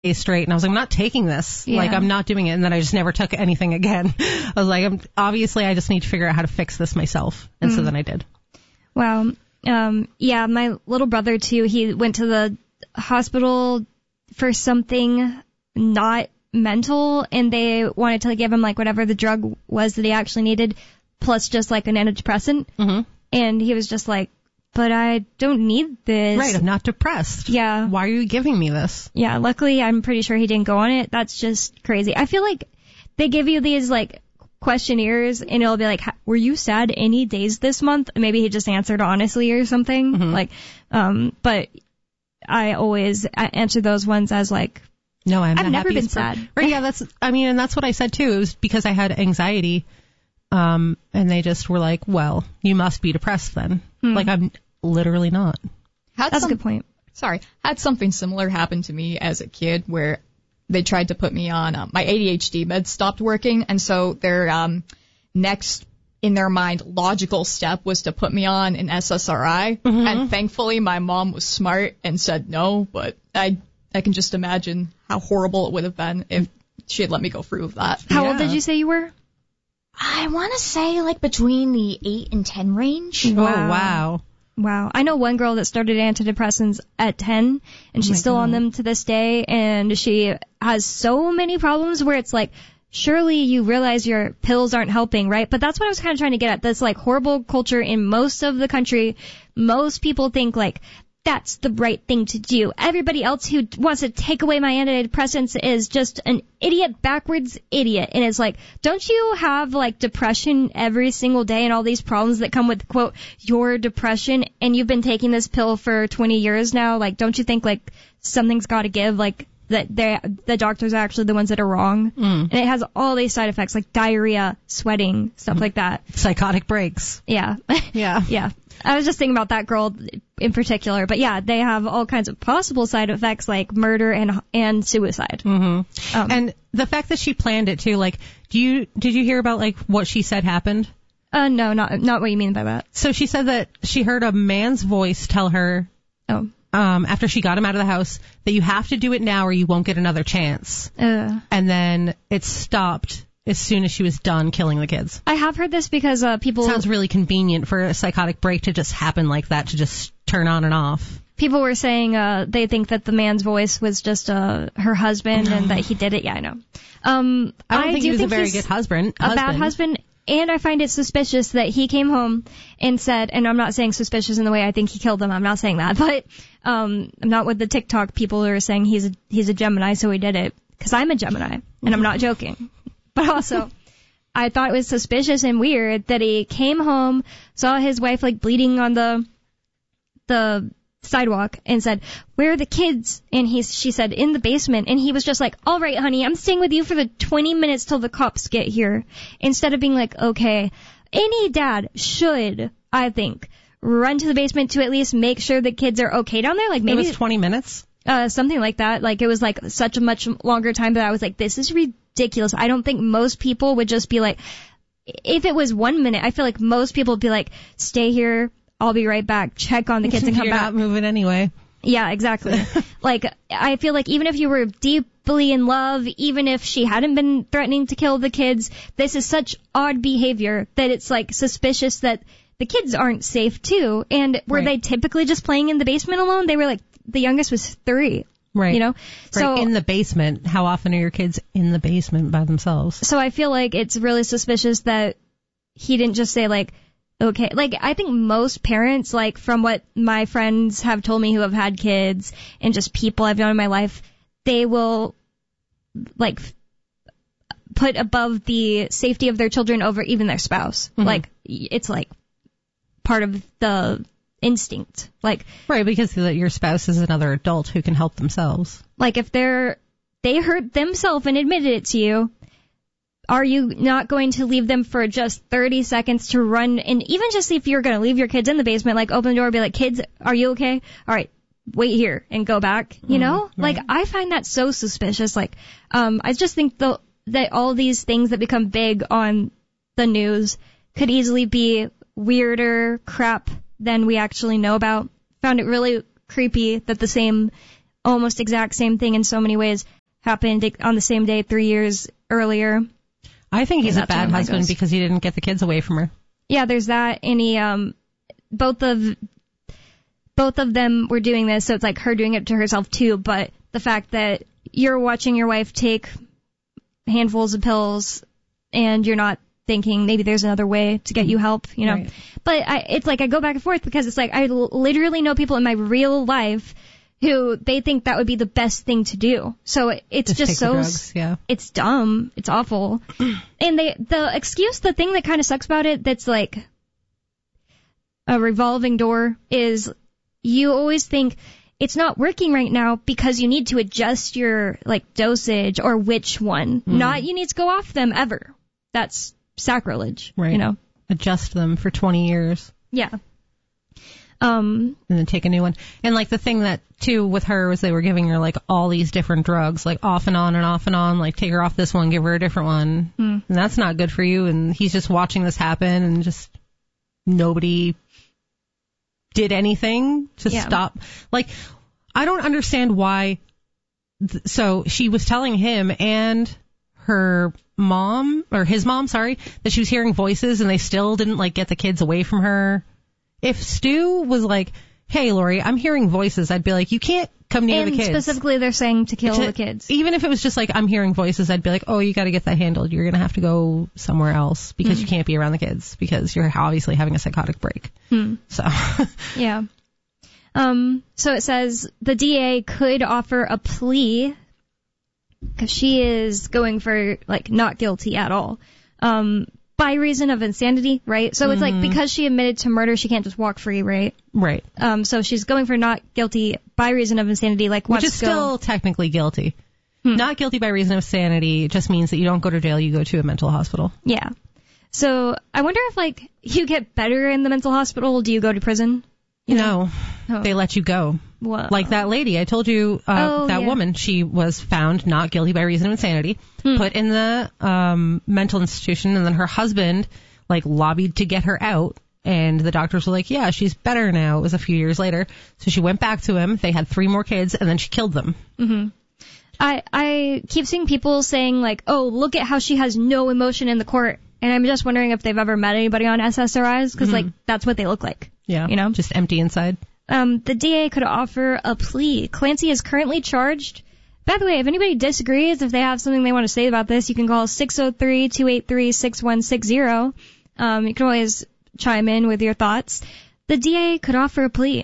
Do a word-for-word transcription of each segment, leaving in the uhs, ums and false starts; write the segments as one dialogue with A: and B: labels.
A: days straight, and I was like, I'm not taking this.
B: Yeah.
A: Like, I'm not doing it. And then I just never took anything again. I was like, I'm, obviously, I just need to figure out how to fix this myself. And mm. so then I did.
B: Wow. Um, yeah, my little brother, too, he went to the hospital for something not mental, and they wanted to give him, like, whatever the drug was that he actually needed, plus just, like, an antidepressant.
A: Mm-hmm.
B: And he was just like, but I don't need this.
A: Right, I'm not depressed.
B: Yeah.
A: Why are you giving me this?
B: Yeah, luckily I'm pretty sure he didn't go on it. That's just crazy. I feel like they give you these, like, questionnaires, and it'll be like, were you sad any days this month? Maybe he just answered honestly or something. Mm-hmm. Like, um, but I always answer those ones as, like,
A: no, I'm
B: I've
A: the
B: never been
A: per-
B: sad.
A: Right, yeah, that's, I mean, and that's what I said too. It was because I had anxiety. Um, and they just were like, well, you must be depressed then. Hmm. Like, I'm literally not.
C: Had
B: That's
C: some,
B: a good point.
C: Sorry. Had something similar happen to me as a kid where they tried to put me on, um, my A D H D meds stopped working. And so their, um, next in their mind logical step was to put me on an S S R I. Mm-hmm. And thankfully my mom was smart and said no, but I, I can just imagine how horrible it would have been if she had let me go through with that.
B: How
D: yeah.
B: old did you say you were?
D: I want to say like between the eight and ten range.
A: Wow. Oh, wow.
B: Wow. I know one girl that started antidepressants at ten, and she's oh still God. on them to this day, and she has so many problems where it's like, surely you realize your pills aren't helping, right? But that's what I was kind of trying to get at. This like horrible culture in most of the country. Most people think like, that's the right thing to do. Everybody else who wants to take away my antidepressants is just an idiot, backwards idiot. And it's like, don't you have like depression every single day and all these problems that come with, quote, your depression, and you've been taking this pill for twenty years now? Like, don't you think like something's got to give? Like, that they the doctors are actually the ones that are wrong. Mm. And it has all these side effects like diarrhea, sweating, stuff mm. like that.
A: Psychotic breaks.
B: Yeah.
A: Yeah.
B: Yeah. I was just thinking about that girl in particular, but yeah, they have all kinds of possible side effects like murder and and suicide.
A: Mm-hmm. Um, and the fact that she planned it too, like, do you did you hear about like what she said happened?
B: Uh, no, not not what you mean by that.
A: So she said that she heard a man's voice tell her,
B: oh,
A: um, after she got him out of the house, that you have to do it now or you won't get another chance.
B: Uh.
A: And then it stopped as soon as she was done killing the kids.
B: I have heard this because uh, people...
A: Sounds really convenient for a psychotic break to just happen like that, to just turn on and off.
B: People were saying uh, they think that the man's voice was just uh, her husband and that he did it. Yeah, I know. Um,
A: I don't
B: I
A: think
B: do
A: he was
B: think
A: a very
B: he's
A: good husband.
B: A
A: husband.
B: bad husband. And I find it suspicious that he came home and said, and I'm not saying suspicious in the way I think he killed them. I'm not saying that. But um, I'm not with the TikTok people who are saying he's a, he's a Gemini, so he did it. Because I'm a Gemini, and I'm not joking. But also... I thought it was suspicious and weird that he came home, saw his wife like bleeding on the the sidewalk, and said, "Where are the kids?" And he, she said, "In the basement." And he was just like, "All right, honey, I'm staying with you for the twenty minutes till the cops get here." Instead of being like, "Okay," any dad should, I think, run to the basement to at least make sure the kids are okay down there. Like maybe
A: it was twenty minutes.
B: Uh, something like that. Like it was like such a much longer time that I was like, this is ridiculous. I don't think most people would just be like, if it was one minute, I feel like most people would be like, stay here, I'll be right back, check on the kids and come
A: You're
B: back.
A: You're not moving anyway.
B: Yeah, exactly. Like, I feel like even if you were deeply in love, even if she hadn't been threatening to kill the kids, this is such odd behavior that it's like suspicious that the kids aren't safe too. And were right. they typically just playing in the basement alone? They were like, the youngest was three.
A: Right.
B: You know?
A: Right.
B: So
A: in the basement. How often are your kids in the basement by themselves?
B: So I feel like it's really suspicious that he didn't just say like, okay, like I think most parents, like from what my friends have told me who have had kids and just people I've known in my life, they will like put above the safety of their children over even their spouse. Mm-hmm. Like it's like part of the instinct. Like
A: right, because your spouse is another adult who can help themselves.
B: Like if they're they hurt themselves and admitted it to you, are you not going to leave them for just thirty seconds to run? And even just if you're going to leave your kids in the basement, like open the door and be like, kids, are you okay? All right, wait here and go back. You mm, know, right. Like I find that so suspicious. Like, um, I just think the, that all these things that become big on the news could easily be weirder crap than we actually know about. Found it really creepy that the same almost exact same thing in so many ways happened on the same day three years earlier.
A: I think he's a
B: that's
A: bad
B: where mine
A: husband
B: goes.
A: because he didn't get the kids away from her.
B: Yeah, there's that. And he, um, both of, both of them were doing this, so it's like her doing it to herself too, but the fact that you're watching your wife take handfuls of pills and you're not thinking maybe there's another way to get you help, you know.
A: Right.
B: But I, it's like I go back and forth because it's like I l- literally know people in my real life who they think that would be the best thing to do. So it's
A: Just
B: just
A: take the
B: so
A: drugs, yeah.
B: it's dumb, it's awful. And they the excuse, the thing that kind of sucks about it, that's like a revolving door, is you always think it's not working right now because you need to adjust your like dosage or which one.
A: Mm.
B: Not you need to go off them ever. That's sacrilege,
A: Right.
B: you know.
A: Adjust them for twenty years.
B: Yeah. Um,
A: And then take a new one. And like the thing that too with her was they were giving her like all these different drugs, like off and on and off and on, like take her off this one, give her a different one.
B: Mm.
A: And that's not good for you. And he's just watching this happen and just nobody did anything to
B: Yeah.
A: stop. Like, I don't understand why. Th- so she was telling him and her mom, or his mom, sorry, that she was hearing voices and they still didn't like get the kids away from her. If Stu was like, hey, Lori, I'm hearing voices, I'd be like, you can't come near
B: and
A: the kids.
B: specifically they're saying to kill
A: To-
B: the kids.
A: Even if it was just like, I'm hearing voices, I'd be like, oh, you got to get that handled. You're going to have to go somewhere else because
B: Mm.
A: you can't be around the kids because you're obviously having a psychotic break.
B: Hmm.
A: So,
B: Yeah. Um, so it says the D A could offer a plea because she is going for like not guilty at all. Um, by reason of insanity, right? So it's like because she admitted to murder, she can't just walk free, right?
A: right.
B: Um, so she's going for not guilty by reason of insanity, like
A: Which
B: wants
A: is
B: to go-
A: still technically guilty.
B: Hmm.
A: Not guilty by reason of sanity just means that you don't go to jail, you go to a mental hospital.
B: Yeah. So I wonder if like you get better in the mental hospital, do you go to prison? You know?
A: No,
B: Oh.
A: they let you go.
B: Whoa.
A: Like that lady, I told you, uh,
B: Oh,
A: that
B: yeah.
A: woman, she was found not guilty by reason of insanity,
B: Hmm.
A: put in the um, mental institution, and then her husband, like, lobbied to get her out, and the doctors were like, yeah, she's better now. It was a few years later. So she went back to him, they had three more kids, and then she killed them.
B: Mm-hmm. I I keep seeing people saying like, oh, look at how she has no emotion in the court, and I'm just wondering if they've ever met anybody on S S R Is, because
A: Mhm.
B: like that's what they look like.
A: Yeah,
B: You know?
A: just empty inside.
B: Um, the D A could offer a plea. Clancy is currently charged. By the way, if anybody disagrees, if they have something they want to say about this, you can call six oh three, two eight three, six one six zero. Um, you can always chime in with your thoughts. The D A could offer a plea.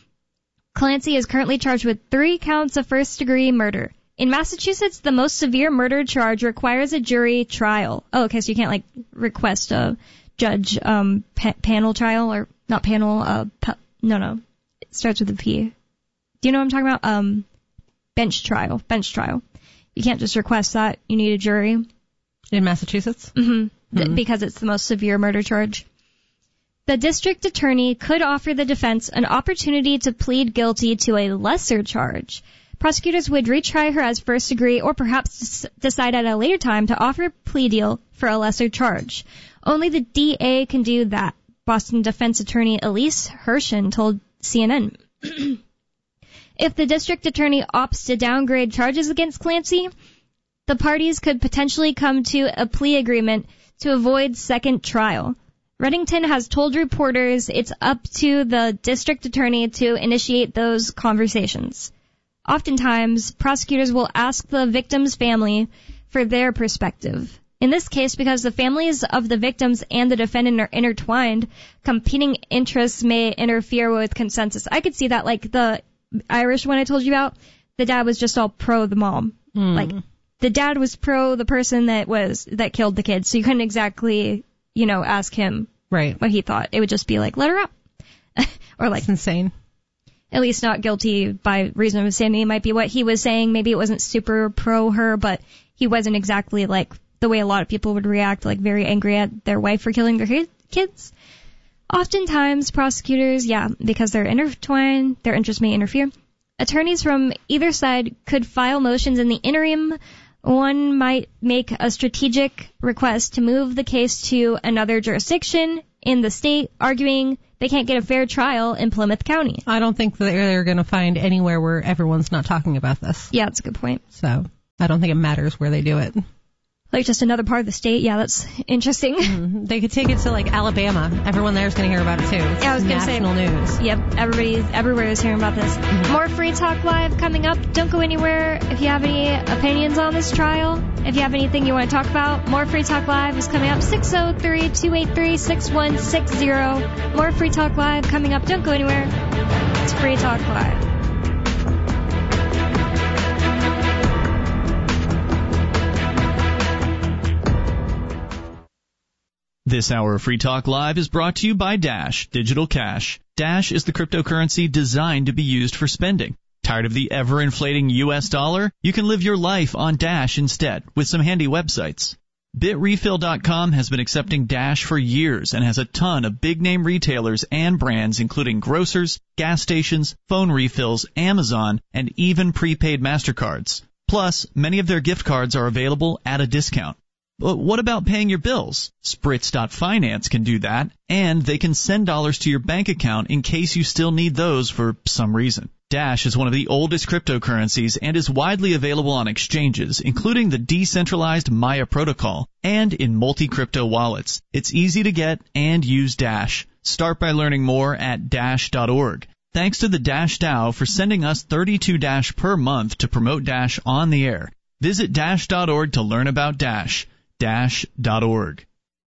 B: Clancy is currently charged with three counts of first-degree murder. In Massachusetts, the most severe murder charge requires a jury trial. Oh, okay, so you can't, like, request a judge um, pa- panel trial, or not panel, uh, pa- no, no. It starts with a P. Do you know what I'm talking about? Um, bench trial. Bench trial. You can't just request that. You need a jury.
A: In Massachusetts?
B: Mm-hmm.
A: Mhm.
B: Because it's the most severe murder charge. The district attorney could offer the defense an opportunity to plead guilty to a lesser charge. Prosecutors would retry her as first degree or perhaps s- decide at a later time to offer a plea deal for a lesser charge. Only the D A can do that, Boston defense attorney Elise Hershen told C N N. If the district attorney opts to downgrade charges against Clancy, the parties could potentially come to a plea agreement to avoid second trial. Reddington has told reporters it's up to the district attorney to initiate those conversations. Oftentimes, prosecutors will ask the victim's family for their perspective. In this case, because the families of the victims and the defendant are intertwined, competing interests may interfere with consensus. I could see that, like the Irish one I told you about, the dad was just all pro the mom.
A: Mm.
B: Like, the dad was pro the person that was, that killed the kid, so you couldn't exactly, you know, ask him
A: Right.
B: what he thought. It would just be like, let her up. Or like,
A: It's insane.
B: at least not guilty by reason of insanity might be what he was saying. Maybe it wasn't super pro her, but he wasn't exactly like the way a lot of people would react, like very angry at their wife for killing their ki- kids. Oftentimes, prosecutors, yeah, because they're intertwined, their interests may interfere. Attorneys from either side could file motions in the interim. One might make a strategic request to move the case to another jurisdiction in the state, arguing they can't get a fair trial in Plymouth County.
A: I don't think they're, they're going to find anywhere where everyone's not talking about this.
B: Yeah, that's a good point.
A: So I don't think it matters where they do it.
B: Like just another part of the state. Yeah, that's interesting.
A: Mm-hmm. They could take it to like Alabama. Everyone there is going to hear about it too. It's
B: yeah, I was going to say
A: national news.
B: Yep, everybody, everywhere is hearing about this. Mm-hmm. More Free Talk Live coming up. Don't go anywhere. If you have any opinions on this trial, if you have anything you want to talk about, more Free Talk Live is coming up. six oh three, two eight three, six one six zero. More Free Talk Live coming up. Don't go anywhere. It's Free Talk Live.
E: This hour of Free Talk Live is brought to you by Dash Digital Cash. Dash is the cryptocurrency designed to be used for spending. Tired of the ever-inflating U S dollar? You can live your life on Dash instead with some handy websites. Bit Refill dot com has been accepting Dash for years and has a ton of big-name retailers and brands including grocers, gas stations, phone refills, Amazon, and even prepaid MasterCards. Plus, many of their gift cards are available at a discount. But what about paying your bills? Spritz dot Finance can do that, and they can send dollars to your bank account in case you still need those for some reason. Dash is one of the oldest cryptocurrencies and is widely available on exchanges, including the decentralized Maya protocol, and in multi-crypto wallets. It's easy to get and use Dash. Start by learning more at dash dot org. Thanks to the Dash DAO for sending us thirty-two Dash per month to promote Dash on the air. Visit dash dot org to learn about Dash. dash dot org.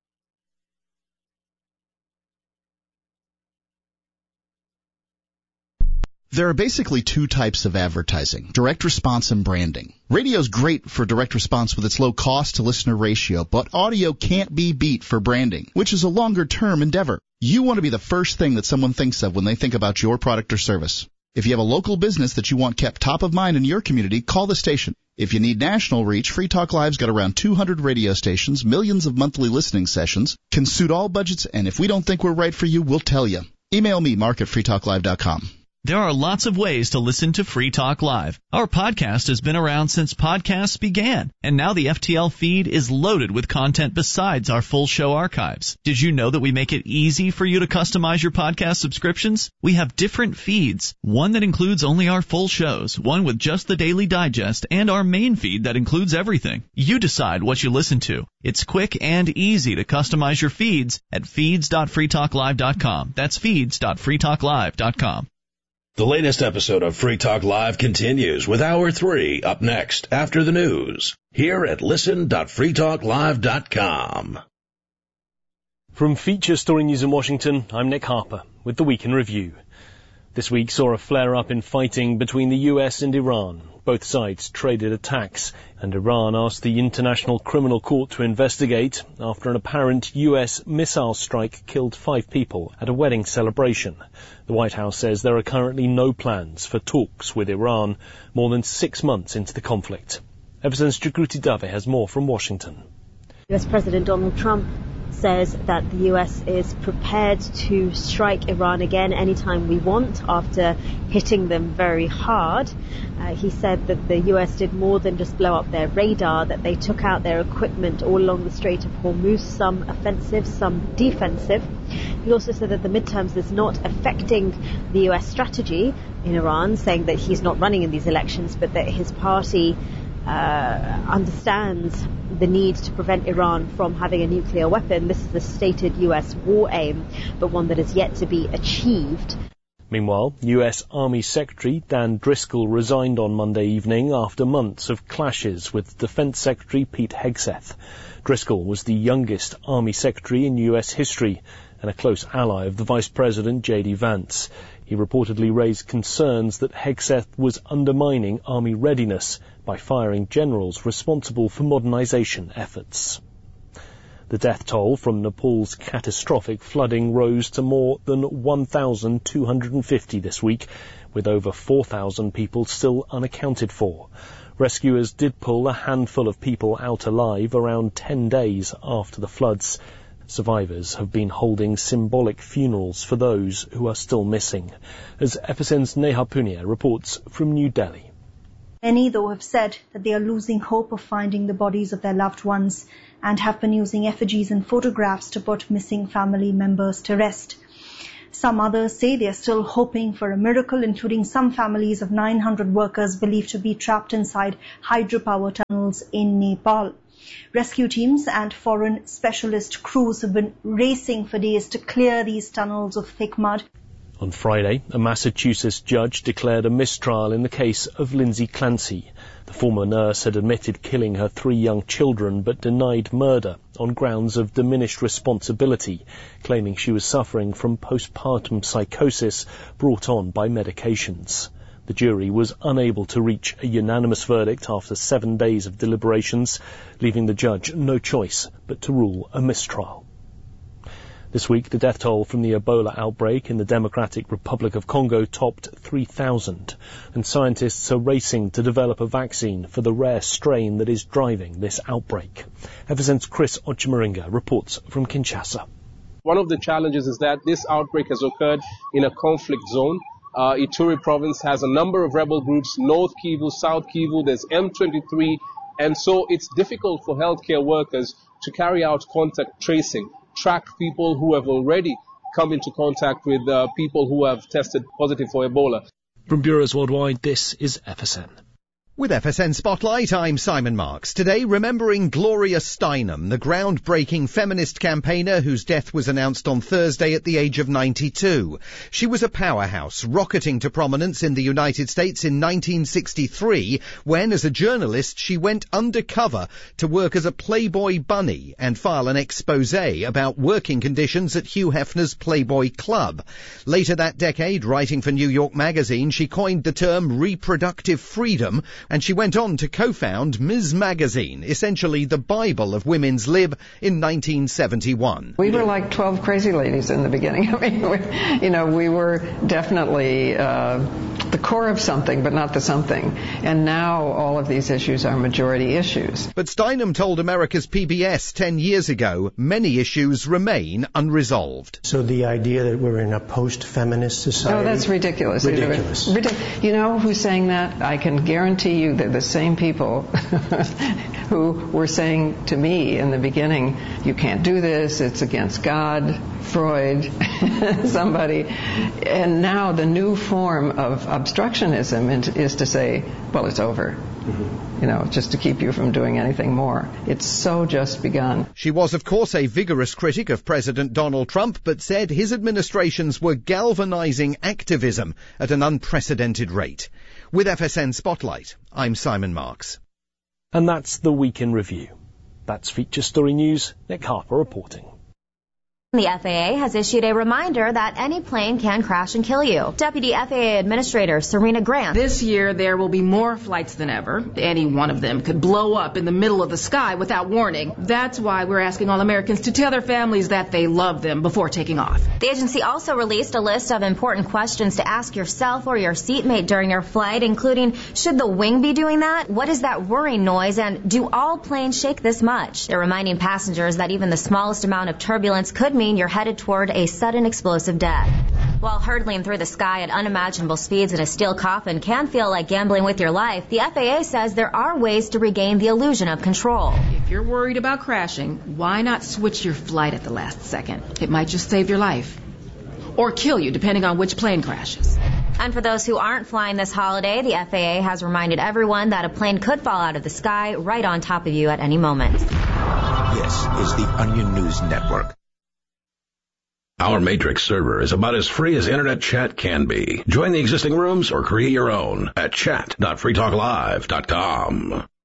F: There are basically two types of advertising, direct response and branding. Radio's great for direct response with its low cost to listener ratio, but audio can't be beat for branding, which is a longer term endeavor. You want to be the first thing that someone thinks of when they think about your product or service. If you have a local business that you want kept top of mind in your community, call the station. If you need national reach, Free Talk Live's got around two hundred radio stations, millions of monthly listening sessions, can suit all budgets, and if we don't think we're right for you, we'll tell you. Email me, mark at free talk live dot com.
E: There are lots of ways to listen to Free Talk Live. Our podcast has been around since podcasts began, and now the F T L feed is loaded with content besides our full show archives. Did you know that we make it easy for you to customize your podcast subscriptions? We have different feeds, one that includes only our full shows, one with just the Daily Digest, and our main feed that includes everything. You decide what you listen to. It's quick and easy to customize your feeds at feeds dot free talk live dot com. That's feeds dot free talk live dot com.
G: The latest episode of Free Talk Live continues with Hour three up next after the news here at listen dot free talk live dot com.
H: From Feature Story News in Washington, I'm Nick Harper with the Week in Review. This week saw a flare-up in fighting between the U S and Iran. Both sides traded attacks, and Iran asked the International Criminal Court to investigate after an apparent U S missile strike killed five people at a wedding celebration. The White House says there are currently no plans for talks with Iran more than six months into the conflict. Everson's Jagruti Dave has more from Washington.
I: U S President Donald Trump says that the U S is prepared to strike Iran again anytime we want after hitting them very hard. Uh, he said that the U S did more than just blow up their radar, that they took out their equipment all along the Strait of Hormuz, some offensive, some defensive. He also said that the midterms is not affecting the U S strategy in Iran, saying that he's not running in these elections, but that his party uh, understands the need to prevent Iran from having a nuclear weapon. This is a stated U S war aim, but one that is yet to be achieved.
H: Meanwhile, U S Army Secretary Dan Driscoll resigned on Monday evening after months of clashes with Defense Secretary Pete Hegseth. Driscoll was the youngest Army Secretary in U S history and a close ally of the Vice President J D Vance. He reportedly raised concerns that Hegseth was undermining Army readiness by firing generals responsible for modernization efforts. The death toll from Nepal's catastrophic flooding rose to more than one thousand two hundred fifty this week, with over four thousand people still unaccounted for. Rescuers did pull a handful of people out alive around ten days after the floods. Survivors have been holding symbolic funerals for those who are still missing, as F S N's Neha Punia reports from New Delhi.
J: Many, though, have said that they are losing hope of finding the bodies of their loved ones and have been using effigies and photographs to put missing family members to rest. Some others say they are still hoping for a miracle, including some families of nine hundred workers believed to be trapped inside hydropower tunnels in Nepal. Rescue teams and foreign specialist crews have been racing for days to clear these tunnels of thick mud.
H: On Friday, a Massachusetts judge declared a mistrial in the case of Lindsay Clancy. The former nurse had admitted killing her three young children but denied murder on grounds of diminished responsibility, claiming she was suffering from postpartum psychosis brought on by medications. The jury was unable to reach a unanimous verdict after seven days of deliberations, leaving the judge no choice but to rule a mistrial. This week, the death toll from the Ebola outbreak in the Democratic Republic of Congo topped three thousand, and scientists are racing to develop a vaccine for the rare strain that is driving this outbreak. F S N's Chris Ochimaringa reports from Kinshasa.
K: One of the challenges is that this outbreak has occurred in a conflict zone. Uh, Ituri province has a number of rebel groups, North Kivu, South Kivu, there's M twenty-three, and so it's difficult for healthcare workers to carry out contact tracing, track people who have already come into contact with uh, people who have tested positive for Ebola.
H: From Bureaus Worldwide, this is F S N.
L: With F S N Spotlight, I'm Simon Marks. Today, remembering Gloria Steinem, the groundbreaking feminist campaigner whose death was announced on Thursday at the age of ninety-two. She was a powerhouse, rocketing to prominence in the United States in nineteen sixty-three, when, as a journalist, she went undercover to work as a Playboy bunny and file an exposé about working conditions at Hugh Hefner's Playboy Club. Later that decade, writing for New York Magazine, she coined the term reproductive freedom, and she went on to co-found Miz Magazine, essentially the Bible of women's lib, in nineteen seventy-one.
M: We were like twelve crazy ladies in the beginning. I mean, we, you know, we were definitely uh, the core of something, but not the something. And now all of these issues are majority issues.
L: But Steinem told America's P B S ten years ago, many issues remain unresolved.
N: So the idea that we're in a post-feminist society...
M: Oh, that's ridiculous.
N: Ridiculous.
M: Ridic- you know who's saying that? I can guarantee you they're the same people who were saying to me in the beginning, you can't do this, it's against God, Freud, somebody. And now the new form of obstructionism is to say, well, it's over. Mm-hmm. You know, just to keep you from doing anything more. It's so just begun.
L: She was, of course, a vigorous critic of President Donald Trump, but said his administrations were galvanizing activism at an unprecedented rate. With F S N Spotlight, I'm Simon Marks.
H: And that's the Week in Review. That's Feature Story News. Nick Harper reporting.
O: The F A A has issued a reminder that any plane can crash and kill you. Deputy F A A Administrator Serena Grant.
P: This year there will be more flights than ever. Any one of them could blow up in the middle of the sky without warning. That's why we're asking all Americans to tell their families that they love them before taking off.
O: The agency also released a list of important questions to ask yourself or your seatmate during your flight, including, should the wing be doing that? What is that whirring noise? And do all planes shake this much? They're reminding passengers that even the smallest amount of turbulence could mean you're headed toward a sudden explosive death. While hurtling through the sky at unimaginable speeds in a steel coffin can feel like gambling with your life, the F A A says there are ways to regain the illusion of control.
P: If you're worried about crashing, why not switch your flight at the last second? It might just save your life. Or kill you, depending on which plane crashes.
O: And for those who aren't flying this holiday, the F A A has reminded everyone that a plane could fall out of the sky right on top of you at any moment.
Q: This is the Onion News Network.
G: Our Matrix server is about as free as internet chat can be. Join the existing rooms or create your own at chat dot free talk live dot com.